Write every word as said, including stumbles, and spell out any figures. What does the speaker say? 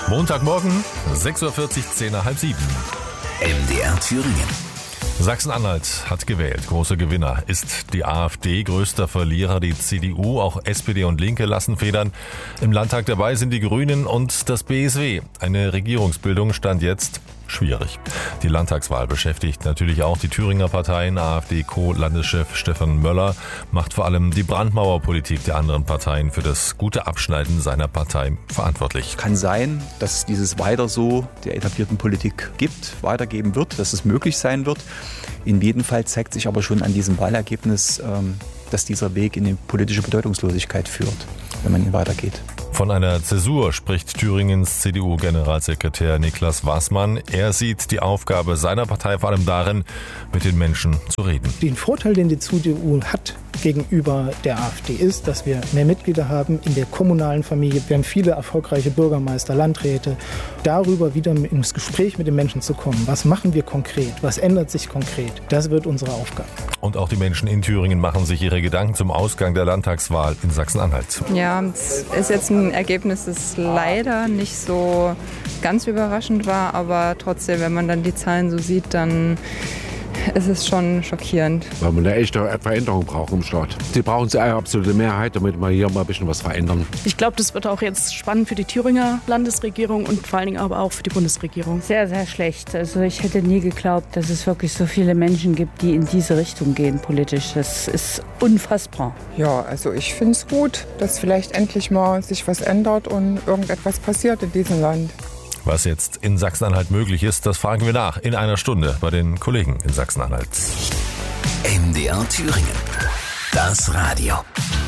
Montagmorgen, sechs Uhr vierzig, zehn nach halb sieben. M D R Thüringen. Sachsen-Anhalt hat gewählt. Großer Gewinner ist die AfD, größter Verlierer die C D U. Auch S P D und Linke lassen Federn. Im Landtag dabei sind die Grünen und das B S W. Eine Regierungsbildung stand jetzt schwierig. Die Landtagswahl beschäftigt natürlich auch die Thüringer Parteien. AfD-Co-Landeschef Stefan Möller macht vor allem die Brandmauerpolitik der anderen Parteien für das gute Abschneiden seiner Partei verantwortlich. Kann sein, dass es dieses Weiter so der etablierten Politik gibt, weitergeben wird, dass es möglich sein wird. In jedem Fall zeigt sich aber schon an diesem Wahlergebnis, dass dieser Weg in die politische Bedeutungslosigkeit führt, wenn man ihn weitergeht. Von einer Zäsur spricht Thüringens C D U-Generalsekretär Niklas Waßmann. Er sieht die Aufgabe seiner Partei vor allem darin, mit den Menschen zu reden. Den Vorteil, den die C D U hat gegenüber der AfD, ist, dass wir mehr Mitglieder haben in der kommunalen Familie. Wir haben viele erfolgreiche Bürgermeister, Landräte. Darüber wieder ins Gespräch mit den Menschen zu kommen. Was machen wir konkret? Was ändert sich konkret? Das wird unsere Aufgabe. Und auch die Menschen in Thüringen machen sich ihre Gedanken zum Ausgang der Landtagswahl in Sachsen-Anhalt. Ja, es ist jetzt ein Ergebnis, das leider nicht so ganz überraschend war, aber trotzdem, wenn man dann die Zahlen so sieht, dann ist es schon schockierend. Weil wir eine echte Veränderung brauchen im Staat. Sie brauchen eine absolute Mehrheit, damit wir hier mal ein bisschen was verändern. Ich glaube, das wird auch jetzt spannend für die Thüringer Landesregierung und vor allen Dingen aber auch für die Bundesregierung. Sehr, sehr schlecht. Also ich hätte nie geglaubt, dass es wirklich so viele Menschen gibt, die in diese Richtung gehen politisch. Das ist unfassbar. Ja, also ich finde es gut, dass vielleicht endlich mal sich was ändert und irgendetwas passiert in diesem Land. Was jetzt in Sachsen-Anhalt möglich ist, das fragen wir nach in einer Stunde bei den Kollegen in Sachsen-Anhalt. M D R Thüringen. Das Radio.